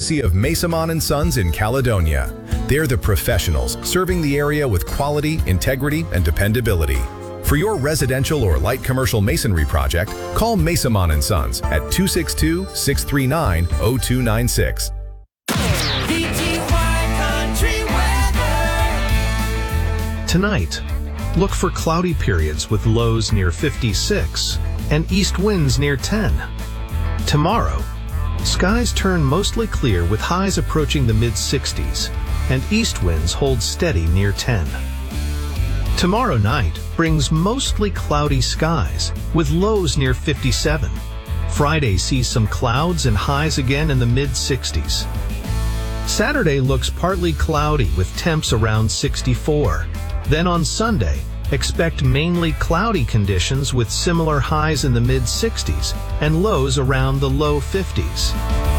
courtesy of Mesamon & Sons in Caledonia. They're the professionals serving the area with quality, integrity, and dependability. For your residential or light commercial masonry project, call Mesamon & Sons at 262-639-0296. Tonight, look for cloudy periods with lows near 56 and east winds near 10. Tomorrow, skies turn mostly clear with highs approaching the mid-60s and east winds hold steady near 10. Tomorrow night brings mostly cloudy skies with lows near 57. Friday sees some clouds and highs again in the mid-60s. Saturday looks partly cloudy with temps around 64. Then on Sunday, expect mainly cloudy conditions with similar highs in the mid-60s and lows around the low 50s.